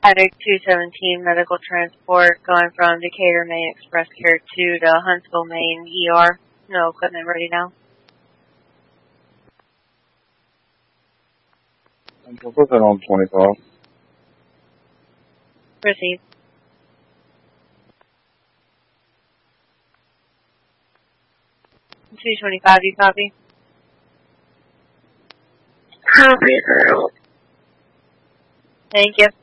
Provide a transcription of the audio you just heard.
Attic 217 medical transport going from Decatur, Maine Express Care 2 to Huntsville, Maine ER. No equipment ready now. We'll put that on 25. Proceed. $225, you copy? Copy. Thank you.